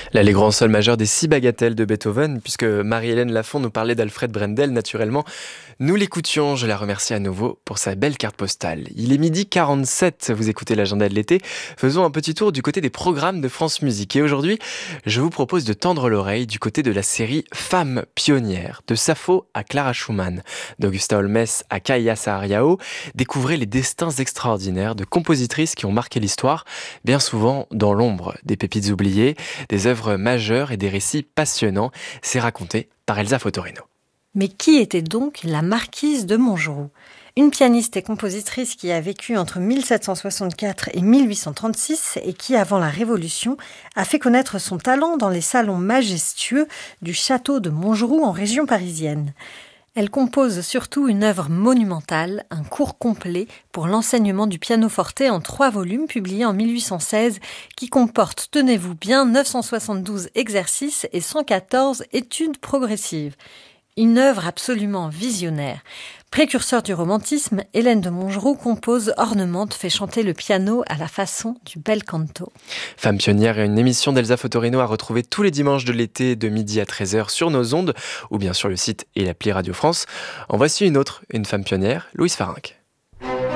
L'Allegro en sol majeur des 6 bagatelles de Beethoven, puisque Marie-Hélène Lafont nous parlait d'Alfred Brendel, naturellement. Nous l'écoutions, je la remercie à nouveau pour sa belle carte postale. Il est 12h47, vous écoutez l'agenda de l'été. Faisons un petit tour du côté des programmes de France Musique. Et aujourd'hui, je vous propose de tendre l'oreille du côté de la série Femmes pionnières, de Sappho à Clara Schumann, d'Augusta Holmes à Kaya Saariaho. Découvrez les destins extraordinaires de compositrices qui ont marqué l'histoire, bien souvent dans l'ombre des pépites oubliées, des œuvres majeures et des récits passionnants. C'est raconté par Elsa Fotorino. Mais qui était donc la marquise de Montgeroux ? Une pianiste et compositrice qui a vécu entre 1764 et 1836 et qui, avant la Révolution, a fait connaître son talent dans les salons majestueux du château de Montgeroux en région parisienne. Elle compose surtout une œuvre monumentale, un cours complet pour l'enseignement du pianoforte en 3 volumes publiés en 1816 qui comporte, tenez-vous bien, 972 exercices et 114 études progressives. Une œuvre absolument visionnaire. Précurseur du romantisme, Hélène de Montgeroux compose, ornemente, fait chanter le piano à la façon du bel canto. Femme pionnière est une émission d'Elsa Fotorino à retrouver tous les dimanches de l'été de midi à 13h sur nos ondes ou bien sur le site et l'appli Radio France. En voici une autre, une femme pionnière, Louise Farinck.